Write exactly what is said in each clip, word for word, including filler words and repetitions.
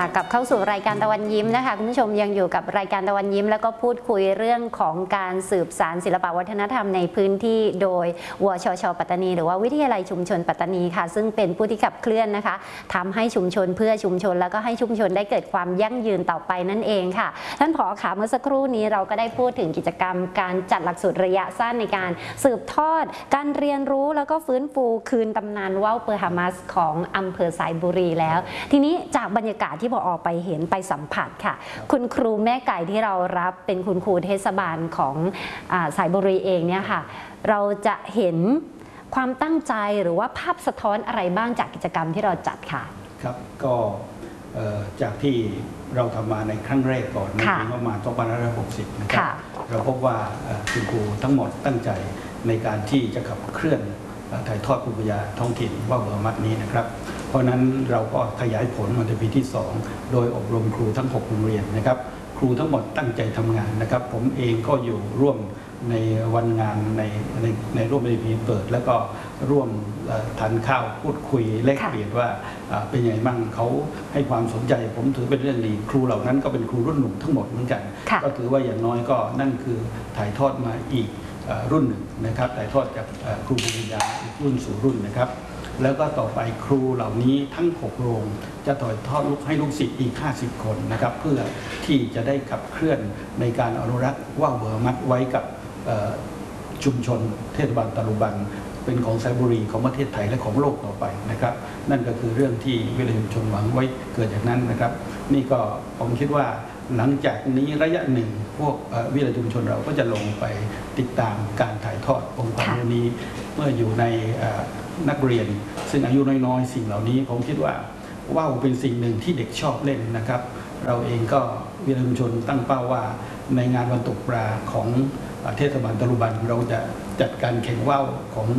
กลับเข้าสู่รายการตะวันยิ้มนะคะคุณผู้ชมยังอยู่กับรายการตะวันยิ้มแล้วก็พูดคุยเรื่องของการสืบสานศิลปวัฒนธรรมในพื้นที่โดยวชช.ปัตตานีหรือว่าวิทยาลัยชุมชนปัตตานีค่ะซึ่งเป็นผู้ที่ขับเคลื่อนนะคะทำให้ชุมชนเพื่อชุมชนแล้วก็ให้ชุมชนได้เกิดความยั่งยืนต่อไปนั่นเองค่ะท่านผอ.ค่ะเมื่อสักครู่นี้เราก็ได้พูดถึงกิจกรรมการจัดหลักสูตรระยะสั้นในการสืบทอดการเรียนรู้แล้วก็ฟื้นฟูคืนตำนานว่าวเปอร์ฮามัสของอำเภอสายบุรีแล้วทีนี้จากบรรยากาศที่ผอ.ไปเห็นไปสัมผัสค่ะคุณครูแม่ไก่ที่เรารับเป็นคุณครูเทศบาลของอ่าสายบุรีเองเนี่ยค่ะเราจะเห็นความตั้งใจหรือว่าภาพสะท้อนอะไรบ้างจากกิจกรรมที่เราจัดค่ะครับก็จากที่เราทำมาในครั้งแรกก่อนในปีประมาณสองพันห้าร้อยหกสิบนะครับเราพบว่าคุณครูทั้งหมดตั้งใจในการที่จะขับเคลื่อนถ่ายทอดภูมิปัญญาท้องถิ่นว่าวเบอร์มัดนี้นะครับเพราะนั้นเราก็ขยายผลมาในปีที่สองโดยอบรมครูทั้งหกโรงเรียนนะครับครูทั้งหมดตั้งใจทำงานนะครับผมเองก็อยู่ร่วมในวันงานในในในร่วมในปีเปิดแล้วก็ร่วมทานข้าวพูดคุยแลกเปลี่ยนว่าเป็นยังไงบ้างเขาให้ความสนใจผมถือเป็นเรื่องดีครูเหล่านั้นก็เป็นครูรุ่นหนุ่มทั้งหมดเหมือนกันก็ถือว่าอย่างน้อยก็นั่นคือถ่ายทอดมาอีกรุ่นหนึ่งนะครับถ่ายทอดจากครูภูมิปัญญารุ่นสู่รุ่นนะครับแล้วก็ต่อไปครูเหล่านี้ทั้งหกโรงจะถ่ายทอดลูกให้ลูกศิษย์อีกห้าสิบคนนะครับเพื่อที่จะได้ขับเคลื่อนในการอนุรักษ์ว่าวเบอร์มัดไว้กับชุมชนเทศบาลตะลุบันเป็นของสายบุรีของประเทศไทยและของโลกต่อไปนะครับนั่นก็คือเรื่องที่วิทยาชุมชนหวังไว้เกิดจากนั้นนะครับนี่ก็ผมคิดว่าหลังจากนี้ระยะหนึ่งพวกวิทยาชุมชนเราก็จะลงไปติดตามการถ่ายทอดองค์ความรู้นี้เมื่ออยู่ในนักเรียนซึ่งอายุน้อยๆสิ่งเหล่านี้ผมคิดว่าว่าวเป็นสิ่งหนึ่งที่เด็กชอบเล่นนะครับเราเองก็วิทยาชุมชนตั้งเป้าว่าในงานวันตกปลาของเทศบาลตะลุบันเราจะจัดการแข่งว่าวของ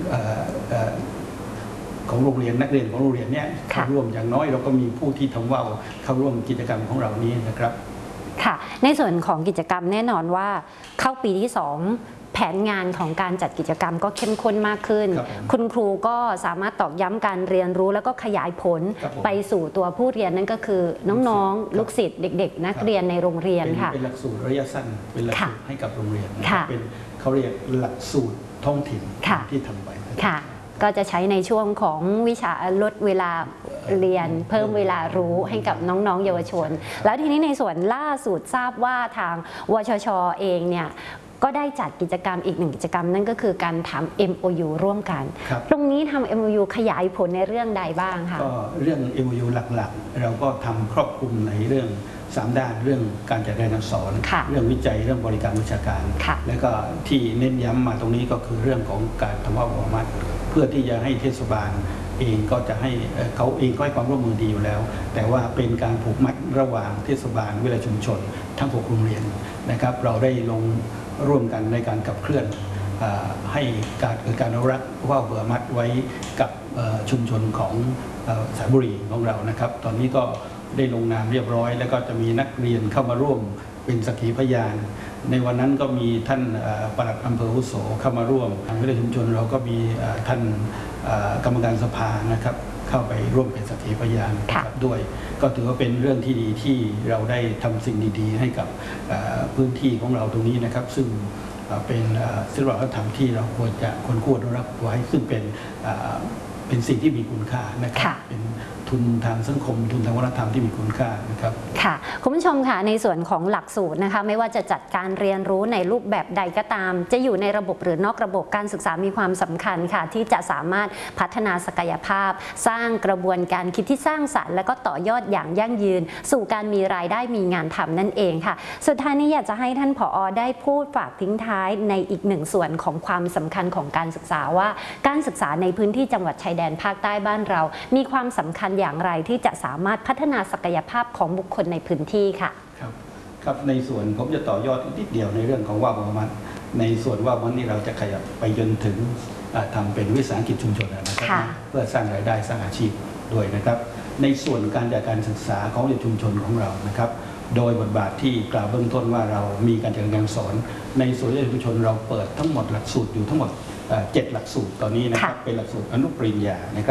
ของโรงเรียนนักเรียนของโรงเรียนเนี่ยเข้าร่วมอย่างน้อยเราก็มีผู้ที่ทำว่าวเข้าร่วมกิจกรรมของเรานี้นะครับค่ะในส่วนของกิจกรรมแน่นอนว่าเข้าปีที่สองแผนงานของการจัดกิจกรรมก็เข้มข้นมากขึ้น คุณครูก็สามารถตอกย้ำการเรียนรู้แล้วก็ขยายผลไปสู่ตัวผู้เรียนนั่นก็คือน้องๆลูกศิษย์เด็กๆนักเรียนในโรงเรียนค่ะเป็นหลักสูตรระยะสั้นเป็นหลักสูตรให้กับโรงเรียนเป็นเขาเรียกหลักสูตรท้องถิ่นที่ทำไปค่ะก็จะใช้ในช่วงของวิชาลดเวลาเรียนเพิ่มเวลารู้ให้กับน้องๆเยาวชนแล้วทีนี้ในส่วนล่าสุดทราบว่าทางวชช.เองเนี่ยก็ได้จัดกิจกรรมอีกหนึ่งกิจกรรมนั่นก็คือการทำ เอ็ม โอ ยู ร่วมกันตรงนี้ทำ เอ็ม โอ ยู ขยายผลในเรื่องใดบ้างคะก็เรื่อง เอ็ม โอ ยู หลักๆเราก็ทำครอบคลุมในเรื่องสามด้านเรื่องการจัดการสอนเรื่องวิจัยเรื่องบริการวิชาการและก็ที่เน้นย้ำมาตรงนี้ก็คือเรื่องของการทำว่าวเบอร์มัดเพื่อที่จะให้เทศบาลเองก็จะให้เขาเองก็ให้ความร่วมมือดีอยู่แล้วแต่ว่าเป็นการผูกมัดระหว่างเทศบาลวิทยาชุมชนทั้งหกโรงเรียนนะครับเราได้ลงร่วมกันในการขับเคลื่อนให้การเกิดการอนุรักษ์ว่าวเบอร์มัดไว้กับชุมชนของสายบุรีของเรานะครับตอนนี้ก็ได้ลงนามเรียบร้อยแล้วก็จะมีนักเรียนเข้ามาร่วมเป็นสักขีพยานในวันนั้นก็มีท่านปลัดอำเภอวุโสเข้ามาร่วมทางวิทยาชุมชนเราก็มีท่านกรรมการสภานะครับเข้าไปร่วมเป็นสักขีพยานด้วยก็ถือว่าเป็นเรื่องที่ดีที่เราได้ทำสิ่งดีๆให้กับพื้นที่ของเราตรงนี้นะครับซึ่งเป็นศิลปวัฒนธรรมที่เราควรจะควรควรรับไว้ซึ่งเป็นเป็นสิ่งที่มีคุณค่านะครับเป็นทุนทางสังคมทุนทางวัฒนธรรมที่มีคุณค่านะครับค่ะคุณผู้ชมค่ะในส่วนของหลักสูตรนะคะไม่ว่าจะจัดการเรียนรู้ในรูปแบบใดก็ตามจะอยู่ในระบบหรือนอกระบบการศึกษามีความสำคัญค่ะที่จะสามารถพัฒนาศักยภาพสร้างกระบวนการคิดที่สร้างสรรค์และก็ต่อยอดอย่างยั่งยืนสู่การมีรายได้มีงานทำนั่นเองค่ะสุดท้ายนี้อยากจะให้ท่านผอ.ได้พูดฝากทิ้งท้ายในอีกหนึ่งส่วนของความสำคัญของการศึกษาว่าการศึกษาในพื้นที่จังหวัดชายแดนภาคใต้บ้านเรามีความสำคัญอย่างไรที่จะสามารถพัฒนาศักยภาพของบุคคลในพื้นที่ค่ะครับครับในส่วนผมจะต่อยอดนิดเดียวในเรื่องของว่าวเบอร์มัดในส่วนว่าววันนี้เราจะขยับไปจนถึงทำเป็นวิสาหกิจชุมชนนะครับเพื่อสร้างรายได้สร้างอาชีพด้วยนะครับในส่วนการจัดการศึกษาของชุมชนของเรานะครับโดยบทบาทที่กล่าวเบื้องต้นว่าเรามีการจัดการสอนในส่วนชุมชนเราเปิดทั้งหมดหลักสูตรอยู่ทั้งหมดเจ็ดหลักสูตรตอนนี้นะครับเป็นหลักสูตรอนุปริญญานะครับ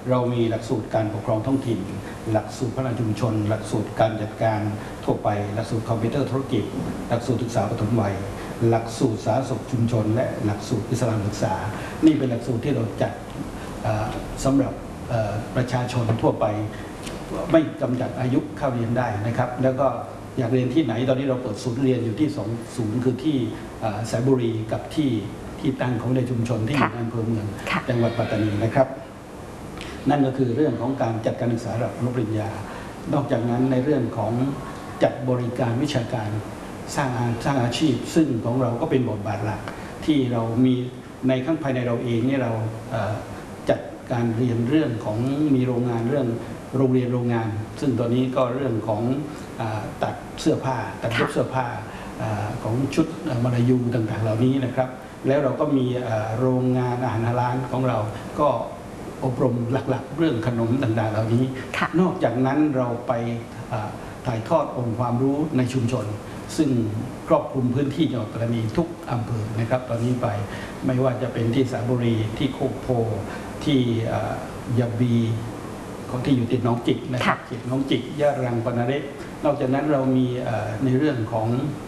เรามีหลักสูตรการปกครองท้องถิ่นหลักสูตรพัฒนาชุมชนหลักสูตรการจัดการทั่วไปหลักสูตรคอมพิวเตอร์ธุรกิจหลักสูตรศึกษาปฐมวัยหลักสูตรสาธารณสุขชุมชนและหลักสูตรอิสลามศึกษานี่เป็นหลักสูตรที่เราจัดสำหรับประชาชนทั่วไปไม่จำกัดอายุเข้าเรียนได้นะครับแล้วก็อยากเรียนที่ไหนตอนนี้เราเปิดศูนย์เรียนอยู่ที่สองศูนย์คือที่สายบุรีกับที่ที่ตั้งของในชุมชนที่อยู่ในอำเภอเมืองจังหวัดปัตตานีนะครับนั่นก็คือเรื่องของการจัดการศึกษาระดับปริญญานอกจากนั้นในเรื่องของจัดบริการวิชาการสร้างสร้างอาชีพซึ่งของเราก็เป็นบทบาทหลักที่เรามีในข้างภายในเราเองนี่เราจัดการเรียนเรื่องของมีโรงงานเรื่องโรงเรียนโรงงานซึ่งตอนนี้ก็เรื่องของตัดเสื้อผ้าตัดเย็บเสื้อผ้าของชุดมลายูต่างๆเหล่านี้นะครับแล้วเราก็มีโรงงานอาหารฮาลาลของเราก็อบรมหลักๆเรื่องขนมต่างๆเหล่านี้นอกจากนั้นเราไปถ่ายทอดองค์ความรู้ในชุมชนซึ่งครอบคลุมพื้นที่จังหวัดปัตตานีทุกอำเภอนะครับตอนนี้ไปไม่ว่าจะเป็นที่สระบุรีที่โคกโพที่ยะบีที่อยู่ติดหนองจิกนะครับติดหนองจิกยะรังปนาเรศนอกจากนั้นเรามีในเรื่องของ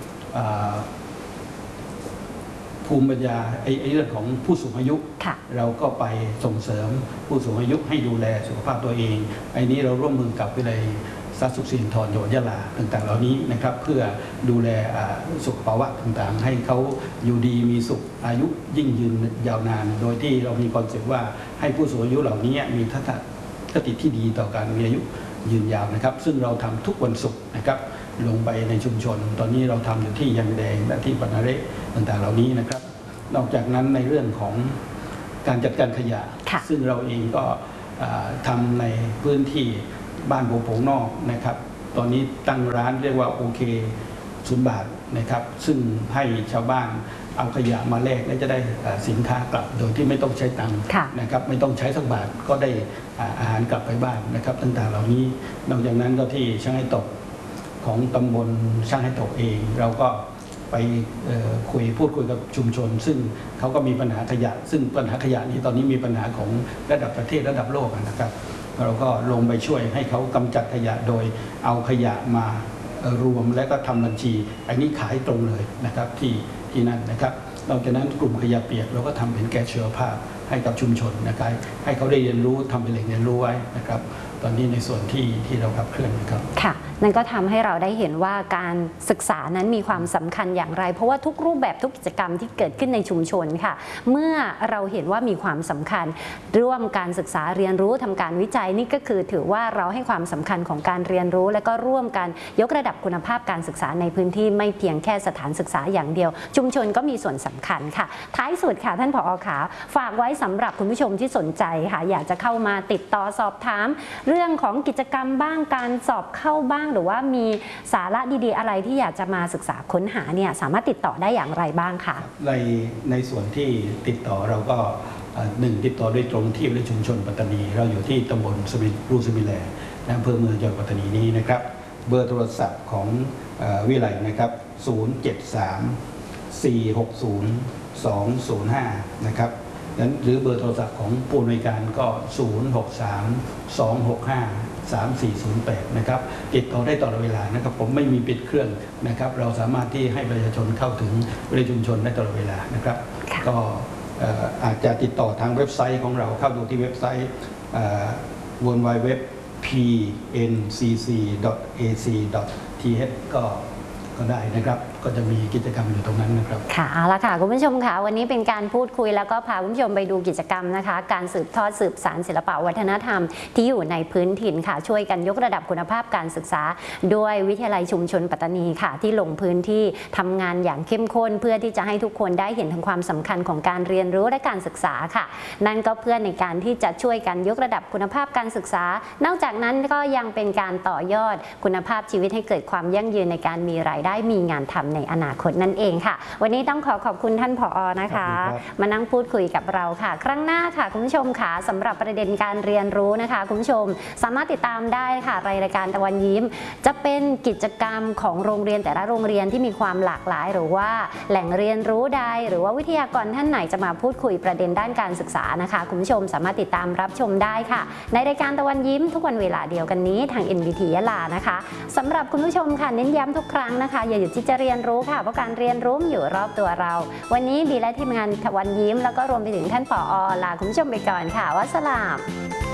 ภูมิปัญญาไอ้เรื่องของผู้สูงอายุเราก็ไปส่งเสริมผู้สูงอายุให้ดูแลสุขภาพตัวเองไอ้นี้เราร่วมมือกับวิทยาลัยสาธารณสุขสิรินธรจังหวัดยะลาต่างๆเหล่านี้นะครับเพื่อดูแลสุขภาวะต่างๆให้เขาอยู่ดีมีสุขอายุยิ่งยืนยาวนานโดยที่เรามีคอนเซ็ปต์ว่าให้ผู้สูงอายุเหล่านี้มีทัศนคติที่ดีต่อการมีอายุยืนยาวนะครับซึ่งเราทำทุกวันศุกร์นะครับลงไปในชุมชนตอนนี้เราทำอยู่ที่ยังแดงและที่ปนาเรศต่างๆเหล่านี้นะครับนอกจากนั้นในเรื่องของการจัดการขยะซึ่งเราเองก็ทำในพื้นที่บ้านโผงนอกนะครับตอนนี้ตั้งร้านเรียกว่าโอเคศูนย์บาทนะครับซึ่งให้ชาวบ้านเอาขยะมาแลกและจะได้สินค้ากลับโดยที่ไม่ต้องใช้ตังค์นะครับไม่ต้องใช้สักบาทก็ได้อาหารกลับไปบ้านนะครับต่างๆเหล่านี้นอกจากนั้นก็ที่ช่างให้ตกของตำบลช่างให้ตกเองเราก็ไปคุยพูดคุยกับชุมชนซึ่งเขาก็มีปัญหาขยะซึ่งปัญหาขยะนี้ตอนนี้มีปัญหาของระดับประเทศระดับโลกนะครับเราก็ลงไปช่วยให้เขากำจัดขยะโดยเอาขยะมารวมและก็ทำบัญชีอันนี้ขายตรงเลยนะครับที่ที่นั่นนะครับนอกจากนั้นกลุ่มขยะเปียกเราก็ทำเป็นแก๊สชีวภาพให้กับชุมชนนะครับให้เขาได้เรียนรู้ทำเป็นแหล่งเรียนรู้ไว้นะครับตอนนี้ในส่วนที่ที่เราขับเคลื่อนนะครับค่ะนั่นก็ทำให้เราได้เห็นว่าการศึกษานั้นมีความสำคัญอย่างไรเพราะว่าทุกรูปแบบทุกกิจกรรมที่เกิดขึ้นในชุมชนค่ะเมื่อเราเห็นว่ามีความสำคัญร่วมการศึกษาเรียนรู้ทำการวิจัยนี่ก็คือถือว่าเราให้ความสำคัญของการเรียนรู้และก็ร่วมกันยกระดับคุณภาพการศึกษาในพื้นที่ไม่เพียงแค่สถานศึกษาอย่างเดียวชุมชนก็มีส่วนสำคัญค่ะท้ายสุดค่ะท่านผอ.ขาฝากไว้สำหรับคุณผู้ชมที่สนใจค่ะอยากจะเข้ามาติดต่อสอบถามเรื่องของกิจกรรมบ้างการสอบเข้าบ้างหรือว่ามีสาระดีๆอะไรที่อยากจะมาศึกษาค้นหาเนี่ยสามารถติดต่อได้อย่างไรบ้างคะในในส่วนที่ติดต่อเราก็หนึ่งติดต่อโดยตรงที่วิทยาชุมชนปัตตานีเราอยู่ที่ตำบลสมิรูสมิแลอำเภอเมืองจังหวัดปัตตานีนี้นะครับเบอร์โทรศัพท์ของวิไลนะครับศูนย์ เจ็ด สาม สี่ หก ศูนย์ สอง ศูนย์ ห้านะครับหรือเบอร์โทรศัพท์ของผู้อำนวยการก็ศูนย์ หก สาม สอง หก ห้า สาม สี่ ศูนย์ แปดนะครับติดต่อได้ตลอดเวลานะครับผมไม่มีปิดเครื่องนะครับเราสามารถที่ให้ประชาชนเข้าถึงวิทยาชุมชนได้ตลอดเวลานะครับก็อาจจะติดต่อทางเว็บไซต์ของเราเข้าดูที่เว็บไซต์ ดับเบิลยู ดับเบิลยู ดับเบิลยู ดอท พี เอ็น ซี ซี ดอท เอ ซี ดอท ที เอช ก็ก็ได้นะครับก็จะมีกิจกรรมอยู่ตรงนั้นนะครับค่ะเอาละค่ะคุณผู้ชมค่ะวันนี้เป็นการพูดคุยแล้วก็พาคุณผู้ชมไปดูกิจกรรมนะคะการสืบทอดสืบสานศิลปวัฒนธรรมที่อยู่ในพื้นถิ่นค่ะช่วยกันยกระดับคุณภาพการศึกษาด้วยวิทยาลัยชุมชนปัตตานีค่ะที่ลงพื้นที่ทำงานอย่างเข้มข้นเพื่อที่จะให้ทุกคนได้เห็นถึงความสำคัญของการเรียนรู้และการศึกษาค่ะนั่นก็เพื่อในการที่จะช่วยกันยกระดับคุณภาพการศึกษานอกจากนั้นก็ยังเป็นการต่อยอดคุณภาพชีวิตให้เกิดความยั่งยืนในการมีรายได้มีงานทำในอนาคตนั่นเองค่ะวันนี้ต้องขอขอบคุณท่านผอ.นะคะมานั่งพูดคุยกับเราค่ะครั้งหน้าค่ะคุณผู้ชมค่ะสำหรับประเด็นการเรียนรู้นะคะคุณผู้ชมสามารถติดตามได้ค่ะรายการตะวันยิ้มจะเป็นกิจกรรมของโรงเรียนแต่ละโรงเรียนที่มีความหลากหลายหรือว่าแหล่งเรียนรู้ใดหรือว่าวิทยากรท่านไหนจะมาพูดคุยประเด็นด้านการศึกษานะคะคุณผู้ชมสามารถติดตามรับชมได้ค่ะในรายการตะวันยิ้มทุกวันเวลาเดียวกันนี้ทาง เอ็น บี ที ยะลานะคะสำหรับคุณผู้ชมค่ะเน้นย้ำทุกครั้งนะคะอย่าหยุดที่จะเรียนรู้ค่ะเพราะการเรียนรู้อยู่รอบตัวเราวันนี้บีและทีมงานตะวันยิ้มแล้วก็รวมไปถึงท่านผอ.ลาคุณผู้ชมไปก่อนค่ะวัสสลาม